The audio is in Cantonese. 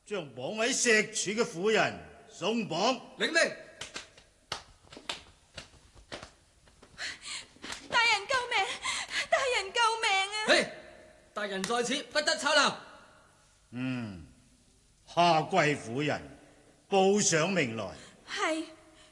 將綁喺石柱嘅婦人鬆綁。 領命。 大人救命！大人救命啊！ 嘿，大人在此，不得吵鬧。 下跪婦人報上名來。 係。